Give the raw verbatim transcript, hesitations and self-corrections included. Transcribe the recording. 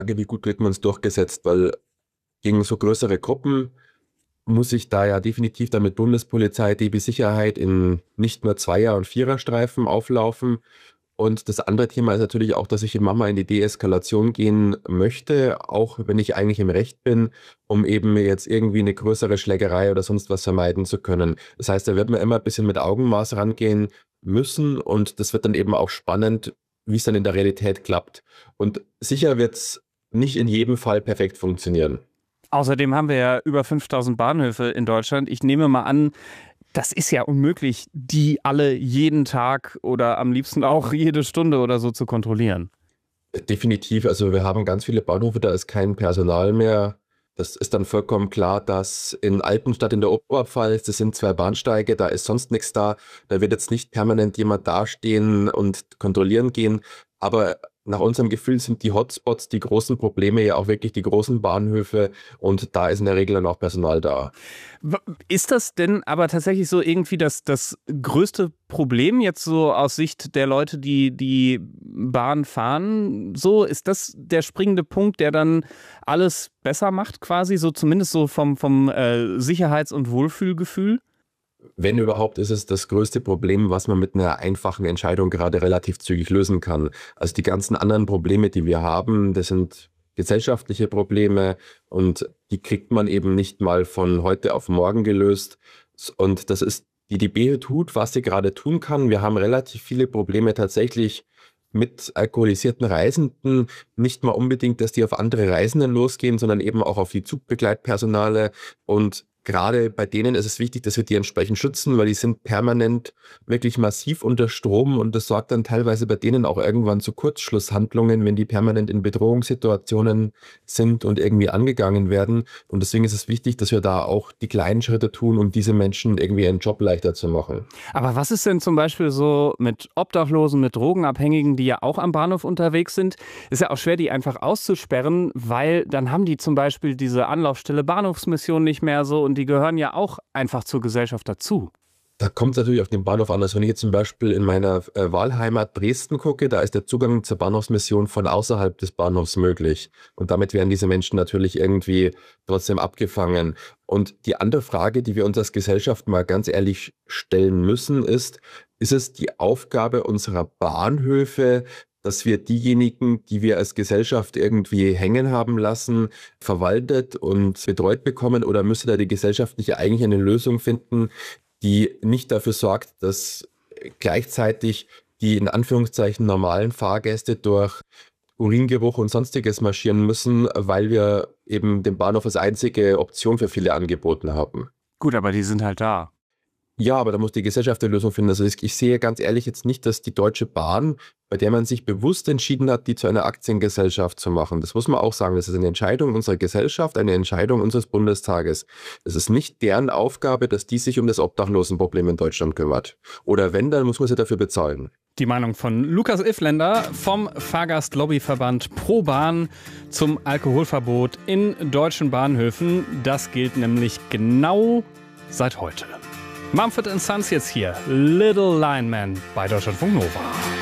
wie gut kriegt man es durchgesetzt, weil gegen so größere Gruppen muss ich da ja definitiv dann mit Bundespolizei, D B Sicherheit in nicht nur Zweier- und Viererstreifen auflaufen. Und das andere Thema ist natürlich auch, dass ich immer mal in die Deeskalation gehen möchte, auch wenn ich eigentlich im Recht bin, um eben jetzt irgendwie eine größere Schlägerei oder sonst was vermeiden zu können. Das heißt, da wird man immer ein bisschen mit Augenmaß rangehen müssen und das wird dann eben auch spannend, wie es dann in der Realität klappt. Und sicher wird es nicht in jedem Fall perfekt funktionieren. Außerdem haben wir ja über fünftausend Bahnhöfe in Deutschland. Ich nehme mal an, das ist ja unmöglich, die alle jeden Tag oder am liebsten auch jede Stunde oder so zu kontrollieren. Definitiv, also wir haben ganz viele Bahnhöfe, da ist kein Personal mehr. Das ist dann vollkommen klar, dass in Altenstadt in der Oberpfalz, das sind zwei Bahnsteige, da ist sonst nichts da. Da wird jetzt nicht permanent jemand dastehen und kontrollieren gehen. Aber nach unserem Gefühl sind die Hotspots, die großen Probleme ja auch wirklich die großen Bahnhöfe und da ist in der Regel dann auch Personal da. W- Ist das denn aber tatsächlich so irgendwie das, das größte Problem jetzt so aus Sicht der Leute, die die Bahn fahren? So, ist das der springende Punkt, der dann alles besser macht quasi, so zumindest so vom, vom äh, Sicherheits- und Wohlfühlgefühl? Wenn überhaupt, ist es das größte Problem, was man mit einer einfachen Entscheidung gerade relativ zügig lösen kann. Also die ganzen anderen Probleme, die wir haben, das sind gesellschaftliche Probleme und die kriegt man eben nicht mal von heute auf morgen gelöst. Und das ist, die D B tut, was sie gerade tun kann. Wir haben relativ viele Probleme tatsächlich mit alkoholisierten Reisenden. Nicht mal unbedingt, dass die auf andere Reisenden losgehen, sondern eben auch auf die Zugbegleitpersonale. Und gerade bei denen ist es wichtig, dass wir die entsprechend schützen, weil die sind permanent wirklich massiv unter Strom und das sorgt dann teilweise bei denen auch irgendwann zu Kurzschlusshandlungen, wenn die permanent in Bedrohungssituationen sind und irgendwie angegangen werden. Und deswegen ist es wichtig, dass wir da auch die kleinen Schritte tun, um diese Menschen irgendwie ihren Job leichter zu machen. Aber was ist denn zum Beispiel so mit Obdachlosen, mit Drogenabhängigen, die ja auch am Bahnhof unterwegs sind? Ist ja auch schwer, die einfach auszusperren, weil dann haben die zum Beispiel diese Anlaufstelle Bahnhofsmission nicht mehr so und die gehören ja auch einfach zur Gesellschaft dazu. Da kommt es natürlich auf den Bahnhof an. Also wenn ich jetzt zum Beispiel in meiner äh, Wahlheimat Dresden gucke, da ist der Zugang zur Bahnhofsmission von außerhalb des Bahnhofs möglich. Und damit werden diese Menschen natürlich irgendwie trotzdem abgefangen. Und die andere Frage, die wir uns als Gesellschaft mal ganz ehrlich stellen müssen, ist, ist es die Aufgabe unserer Bahnhöfe, dass wir diejenigen, die wir als Gesellschaft irgendwie hängen haben lassen, verwaltet und betreut bekommen? Oder müsste da die Gesellschaft nicht eigentlich eine Lösung finden, die nicht dafür sorgt, dass gleichzeitig die in Anführungszeichen normalen Fahrgäste durch Uringeruch und sonstiges marschieren müssen, weil wir eben den Bahnhof als einzige Option für viele angeboten haben. Gut, aber die sind halt da. Ja, aber da muss die Gesellschaft eine Lösung finden. Also ich ich sehe ganz ehrlich jetzt nicht, dass die Deutsche Bahn, bei der man sich bewusst entschieden hat, die zu einer Aktiengesellschaft zu machen. Das muss man auch sagen. Das ist eine Entscheidung unserer Gesellschaft, eine Entscheidung unseres Bundestages. Es ist nicht deren Aufgabe, dass die sich um das Obdachlosenproblem in Deutschland kümmert. Oder wenn, dann muss man sie dafür bezahlen. Die Meinung von Lukas Iffländer vom Fahrgastlobbyverband Pro Bahn zum Alkoholverbot in deutschen Bahnhöfen. Das gilt nämlich genau seit heute. Mumford and Sons jetzt hier, Little Lineman bei Deutschlandfunk Nova.